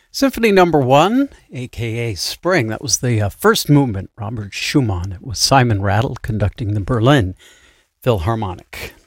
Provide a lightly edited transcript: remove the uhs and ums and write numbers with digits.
Symphony Number 1, aka Spring, that was the first movement, Robert Schumann. It was Simon Rattle conducting the Berlin Philharmonic.